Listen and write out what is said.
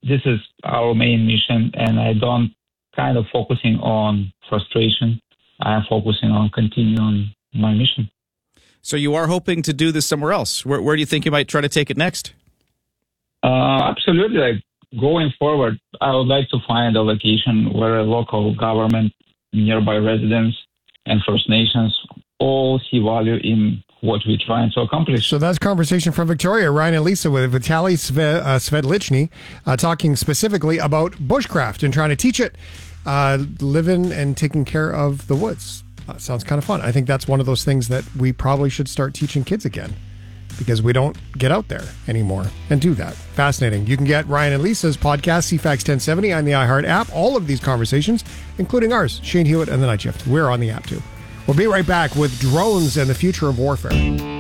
this is our main mission, and I don't kind of focusing on frustration. I'm focusing on continuing my mission. So you are hoping to do this somewhere else. Where do you think you might try to take it next? Absolutely. Like, going forward, I would like to find a location where a local government, nearby residents, and First Nations all see value in what we're trying to accomplish. So that's conversation from Victoria, Ryan and Lisa with Vitaly Svedlichny, talking specifically about bushcraft and trying to teach it, living and taking care of the woods. Sounds kind of fun. I think that's one of those things that we probably should start teaching kids again, because we don't get out there anymore and do that. Fascinating. You can get Ryan and Lisa's podcast, CFAX 1070, on the iHeart app. All of these conversations, including ours, Shane Hewitt and The Night Shift. We're on the app too. We'll be right back with drones and the future of warfare.